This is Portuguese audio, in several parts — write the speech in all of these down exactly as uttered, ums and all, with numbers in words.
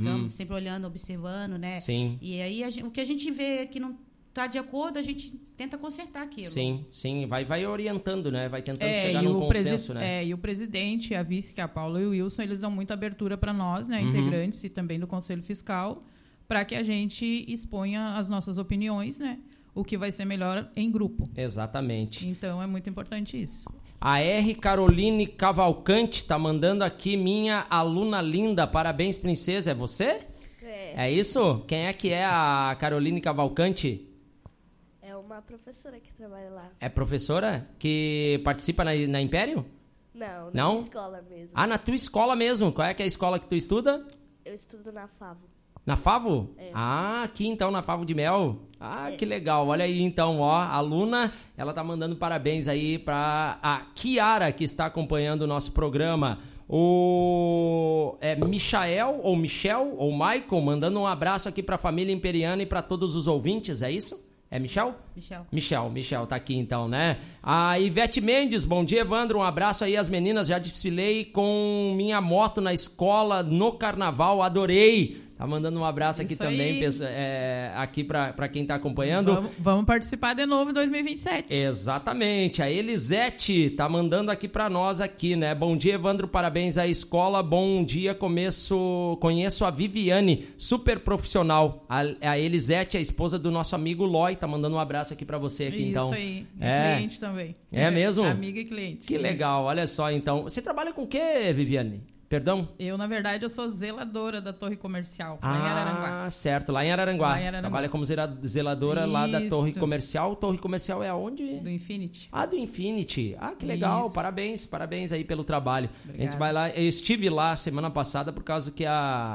ficamos sempre olhando, observando, né? Sim. E aí a gente, o que a gente vê que não está de acordo, a gente tenta consertar aquilo. Sim, sim, vai, vai orientando, né? Vai tentando é, chegar num consenso, né? É, e o presidente, a vice, que é a Paula e o Wilson, eles dão muita abertura para nós, né, uhum. integrantes e também do Conselho Fiscal, para que a gente exponha as nossas opiniões, né? O que vai ser melhor em grupo. Exatamente. Então, é muito importante isso. A R. Caroline Cavalcante tá mandando aqui, minha aluna linda. Parabéns, princesa. É você? É. É isso? Quem é que é a Caroline Cavalcante? É uma professora que trabalha lá. É professora que participa na, na Império? Não, na Não? minha escola mesmo. Ah, na tua escola mesmo. Qual é que é a escola que tu estuda? Eu estudo na Favo. Na Favo? É. Ah, aqui então, na Favo de Mel. Ah, É. que legal. Olha aí então, ó, a aluna, ela tá mandando parabéns aí pra a Kiara, que está acompanhando o nosso programa. O é Michael, ou Michel, ou Michael, mandando um abraço aqui pra família imperiana e pra todos os ouvintes, é isso? É Michel? Michel. Michel, Michel, tá aqui então, né? A Ivete Mendes, bom dia, Evandro, um abraço aí às meninas, já desfilei com minha moto na escola no carnaval, adorei. Tá mandando um abraço aqui Isso também, aí. pessoa- é, aqui pra, pra quem tá acompanhando. Vamos, vamos participar de novo em dois mil e vinte e sete. Exatamente, a Elisete tá mandando aqui pra nós aqui, né? Bom dia, Evandro, parabéns à escola, bom dia, começo, conheço a Viviane, super profissional. A, a Elisete, a esposa do nosso amigo Loi, tá mandando um abraço aqui pra você aqui, Isso então. aí, É. cliente também. É mesmo? Amiga e cliente. Que legal, olha só, então. Você trabalha com o quê, Viviane? Perdão? Eu, na verdade, eu sou zeladora da Torre Comercial, lá em Araranguá. Ah, certo, lá em Araranguá. Lá em Araranguá. Trabalha como zera- zeladora lá da Isso. Torre Comercial. Torre Comercial é aonde? Do Infinity. Ah, do Infinity. Ah, que legal. Isso. Parabéns, parabéns aí pelo trabalho. A gente Obrigada. vai lá. Eu estive lá semana passada por causa que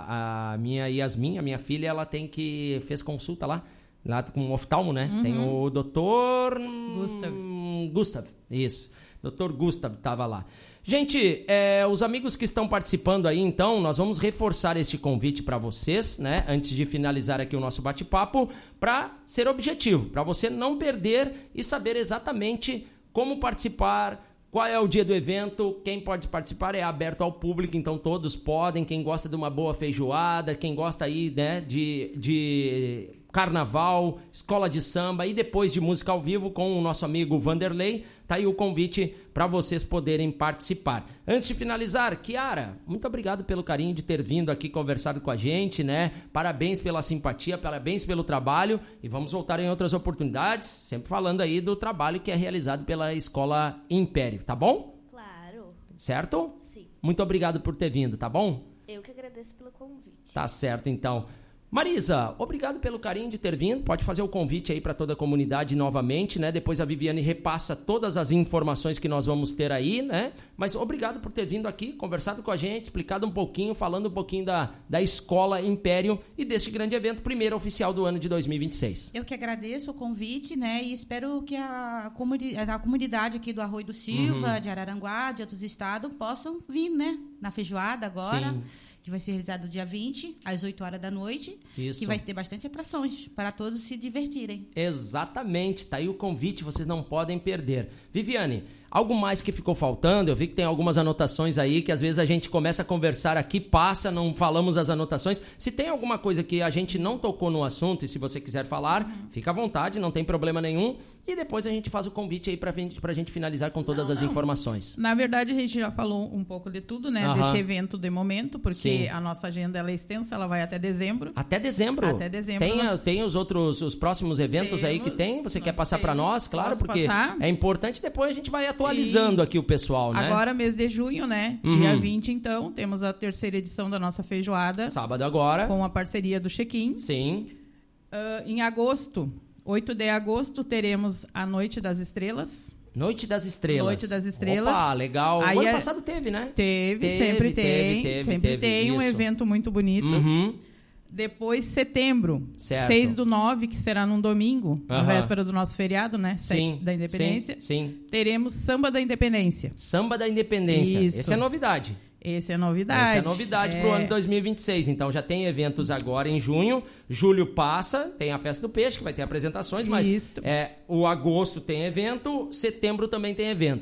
a, a minha Yasmin, a minha filha, ela tem que fez consulta lá. Lá com um oftalmo, né? Uhum. Tem o doutor... Gustav. Gustav, isso. doutor Gustav estava lá. Gente, é, os amigos que estão participando aí, então, nós vamos reforçar este convite para vocês, né? Antes de finalizar aqui o nosso bate-papo, para ser objetivo, para você não perder e saber exatamente como participar, qual é o dia do evento, quem pode participar é aberto ao público, então todos podem, quem gosta de uma boa feijoada, quem gosta aí, né, de... de carnaval, escola de samba e depois de música ao vivo com o nosso amigo Vanderlei, tá aí o convite para vocês poderem participar. Antes de finalizar, Kiara, muito obrigado pelo carinho de ter vindo aqui conversado com a gente, né? Parabéns pela simpatia, parabéns pelo trabalho e vamos voltar em outras oportunidades, sempre falando aí do trabalho que é realizado pela Escola Império, tá bom? Claro. Certo? Sim. Muito obrigado por ter vindo, tá bom? Eu que agradeço pelo convite. Tá certo, então. Marisa, obrigado pelo carinho de ter vindo. Pode fazer o convite aí para toda a comunidade novamente, né? Depois a Viviane repassa todas as informações que nós vamos ter aí, né? Mas obrigado por ter vindo aqui, conversado com a gente, explicado um pouquinho, falando um pouquinho da, da Escola Império e deste grande evento, primeiro oficial do ano de dois mil e vinte e seis. Eu que agradeço o convite, né? E espero que a, comuni- a comunidade aqui do Arroio do Silva, Uhum. de Araranguá, de outros estados, possam vir, né? Na feijoada agora. Sim. Que vai ser realizado dia vinte, às oito horas da noite. Isso. Que vai ter bastante atrações para todos se divertirem. Exatamente, tá aí o convite, vocês não podem perder. Viviane, algo mais que ficou faltando? Eu vi que tem algumas anotações aí que às vezes a gente começa a conversar aqui, passa, não falamos as anotações. Se tem alguma coisa que a gente não tocou no assunto e se você quiser falar, uhum. fica à vontade, não tem problema nenhum. E depois a gente faz o convite aí pra gente, pra gente finalizar com todas não, as não. informações. Na verdade, a gente já falou um pouco de tudo, né? Aham. Desse evento de momento, porque Sim. a nossa agenda ela é extensa, ela vai até dezembro. Até dezembro? Até dezembro. Tem, nós... a, tem os outros, os próximos eventos temos, aí que tem? Você quer nós passar para temos. nós? Claro, Posso porque passar? é importante, depois a gente vai atualizando Sim. aqui o pessoal, né? Agora, mês de junho, né? Uhum. Dia vinte, então, temos a terceira edição da nossa feijoada. Sábado agora. Com a parceria do Check-in. Sim. Uh, em agosto, oito de agosto, teremos a Noite das Estrelas. Noite das Estrelas. Noite das Estrelas. Opa, legal. Aí o ano é... passado teve, né? Teve, Teve, sempre teve, tem. teve, sempre teve, tem um isso. evento muito bonito. Uhum. Depois, setembro, Certo. seis do nove, que será num domingo, na Aham. véspera do nosso feriado, né? Sim, sete da Independência. Sim, sim. Teremos Samba da Independência. Samba da Independência. Isso. Essa é novidade. Essa é novidade. Essa é novidade é... pro ano de dois mil e vinte e seis. Então já tem eventos agora em junho. Julho passa, tem a Festa do Peixe, que vai ter apresentações, mas Isso. é, o agosto tem evento, setembro também tem evento.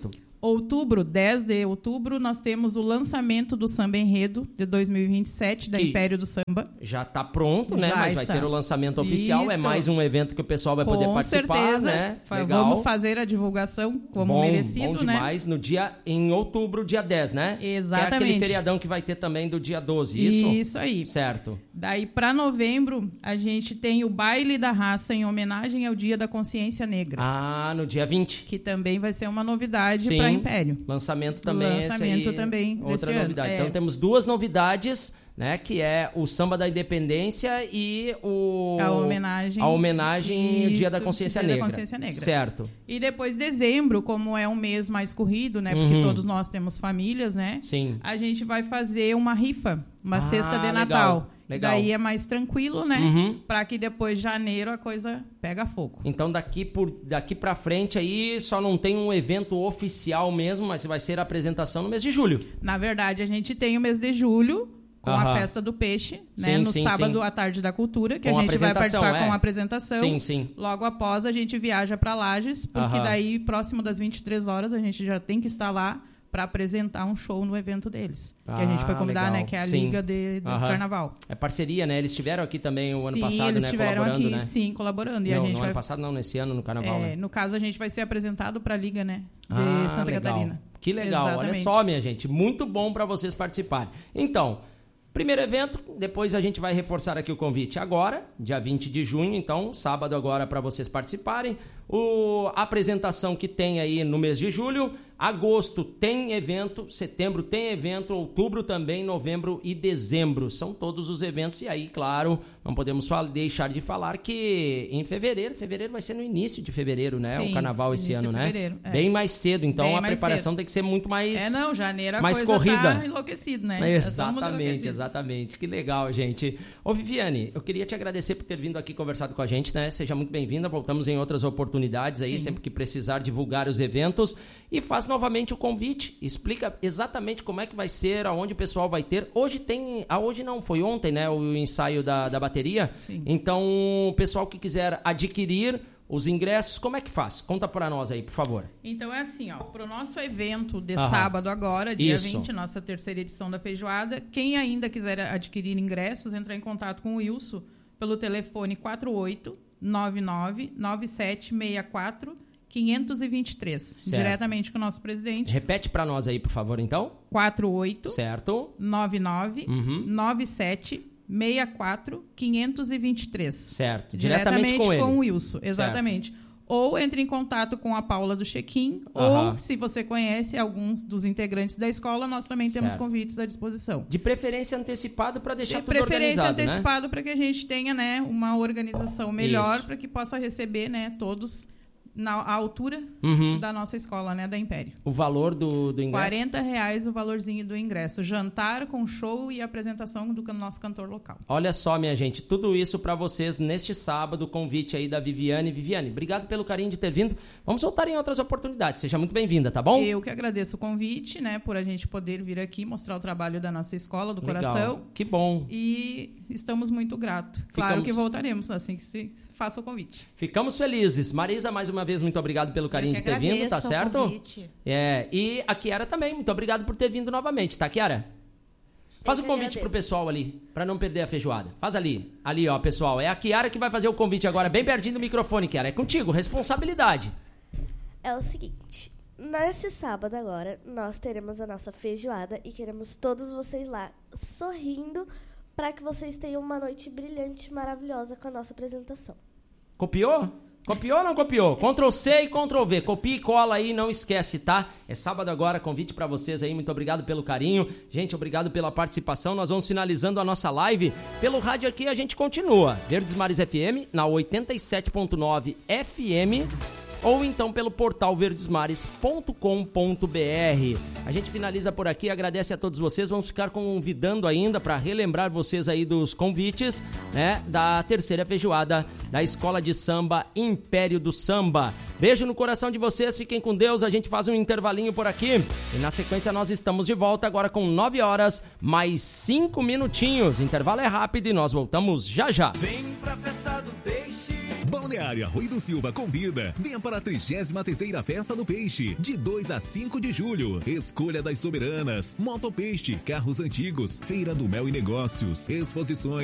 Outubro, dez de outubro, nós temos o lançamento do Samba Enredo de dois mil e vinte e sete, da Que Império do Samba. Já está pronto, né? Já Mas está. vai ter o lançamento oficial. Isso. É mais um evento que o pessoal vai poder Com participar, certeza. né? Fa- Legal. Vamos fazer a divulgação como bom, merecido, bom né? demais. No dia, em outubro, dia dez, né? Exatamente. Que é aquele feriadão que vai ter também do dia doze, isso? Isso aí. Certo. Daí, para novembro, a gente tem o Baile da Raça em homenagem ao Dia da Consciência Negra, Ah, no dia vinte. que também vai ser uma novidade Sim. para Império. Lançamento também. esse Lançamento aí, também outra desse novidade. ano, é. Então temos duas novidades, né? Que é o Samba da Independência e o... A homenagem. A homenagem ao Dia da Isso, Consciência Dia da Negra. Consciência Negra. Certo. E depois, dezembro, como é um mês mais corrido, né? Porque Uhum. todos nós temos famílias, né? Sim. A gente vai fazer uma rifa, uma Ah, cesta de legal, Natal. legal. Daí é mais tranquilo, né? Uhum. Para que depois, janeiro, a coisa pega fogo. Então daqui, por, daqui pra frente aí só não tem um evento oficial mesmo, mas vai ser a apresentação no mês de julho. Na verdade, a gente tem o mês de julho, com Aham. a Festa do Peixe, né? Sim, No sim, sábado sim. à tarde da cultura, que Com a gente vai apresentação, participar é. com a apresentação. Sim, sim. Logo após, a gente viaja para Lages, porque Aham. daí, próximo das vinte e três horas, a gente já tem que estar lá para apresentar um show no evento deles. que a gente foi Ah, convidar, legal. né? Que é a Sim. Liga de, de Aham. Carnaval. É parceria, né? Eles estiveram aqui também o ano sim, passado, eles né? estiveram Colaborando, aqui, né? sim, colaborando. E Não, a gente no vai... ano passado não, nesse ano no Carnaval, é, né? no caso, a gente vai ser apresentado para a Liga, né? De Ah, Santa legal. Catarina. Que legal. Olha Exatamente. só, minha gente. Muito bom para vocês participarem. Então, primeiro evento, depois a gente vai reforçar aqui o convite agora, dia vinte de junho, então, sábado agora para vocês participarem. O, a apresentação que tem aí no mês de julho, agosto tem evento, setembro tem evento, outubro também, novembro e dezembro. São todos os eventos e aí, claro, não podemos fal- deixar de falar que em fevereiro, fevereiro vai ser no início de fevereiro, né? Sim, o carnaval esse início ano, de né? fevereiro, é. Bem mais cedo, então Bem a mais preparação cedo. tem que ser muito mais... É, não, janeiro a mais coisa corrida. tá enlouquecido, né? Já todo mundo Exatamente, enlouquecido. exatamente. Que legal, gente. Ô, Viviane, eu queria te agradecer por ter vindo aqui conversado com a gente, né? Seja muito bem-vinda. Voltamos em outras oportunidades aí, Sim. sempre que precisar divulgar os eventos. E faz novamente o convite. Explica exatamente como é que vai ser, aonde o pessoal vai ter. Hoje tem... Ah, hoje não, foi ontem, né? O ensaio da, da bateria. Sim. Então, o pessoal que quiser adquirir os ingressos, como é que faz? Conta pra nós aí, por favor. Então é assim, ó, pro nosso evento de Aham. sábado agora, dia Isso. vinte, nossa terceira edição da feijoada, quem ainda quiser adquirir ingressos, entrar em contato com o Wilson pelo telefone quatro oito nove nove nove sete seis quatro cinco dois três, Certo. diretamente com o nosso presidente. Repete pra nós aí, por favor, então. quatro oito Certo? nove nove Uhum. nove sete seis quatro cinco dois três. Certo. Diretamente, com ele. o Wilson, exatamente. Ou entre em contato com a Paula do Check-in, Aham. ou se você conhece alguns dos integrantes da escola, nós também temos Certo. convites à disposição. De preferência antecipado para deixar De tudo preferência organizado, antecipado para que a gente tenha, né, uma organização melhor Isso. para que possa receber, né, todos na à altura né? Uhum. da nossa escola, né, da Império. O valor do, do ingresso? quarenta reais o valorzinho do ingresso. Jantar com show e apresentação do can- nosso cantor local. Olha só, minha gente, tudo isso para vocês neste sábado, convite aí da Viviane. Viviane, obrigado pelo carinho de ter vindo. Vamos voltar em outras oportunidades. Seja muito bem-vinda, tá bom? Eu que agradeço o convite, né, por a gente poder vir aqui mostrar o trabalho da nossa escola, do Legal. coração. Que bom. E estamos muito gratos. Claro Ficamos- que voltaremos assim que se faça o convite. Ficamos felizes. Marisa, mais uma vez, muito obrigado pelo carinho Eu de que ter vindo, tá agradeço o certo? convite. É, e a Kiara também, muito obrigado por ter vindo novamente, tá, Kiara? Faz o que convite agradeço. pro pessoal ali, pra não perder a feijoada. Faz ali. Ali, ó, pessoal. É a Kiara que vai fazer o convite agora, bem pertinho do microfone, Kiara. É contigo, responsabilidade. É o seguinte, nesse sábado agora, nós teremos a nossa feijoada e queremos todos vocês lá sorrindo para que vocês tenham uma noite brilhante, maravilhosa com a nossa apresentação. Copiou? Copiou ou não copiou? Ctrl C e Ctrl V. Copia e cola aí, não esquece, tá? É sábado agora, convite pra vocês aí. Muito obrigado pelo carinho. Gente, obrigado pela participação. Nós vamos finalizando a nossa live. Pelo rádio aqui a gente continua. Verdes Mares F M, na oitenta e sete ponto nove F M. Ou então pelo portal verdesmares ponto com ponto b r. A gente finaliza por aqui, agradece a todos vocês, vamos ficar convidando ainda para relembrar vocês aí dos convites, né, da terceira feijoada da Escola de Samba Império do Samba. Beijo no coração de vocês, fiquem com Deus, a gente faz um intervalinho por aqui e na sequência nós estamos de volta agora com nove horas, mais cinco minutinhos. Intervalo é rápido e nós voltamos já já. Vem pra festa do peixe. Balneário Arroio do Silva convida. Venha para a trigésima terceira Festa do Peixe, de dois a cinco de julho. Escolha das soberanas, Motopeixe, carros antigos, Feira do Mel e Negócios, exposições.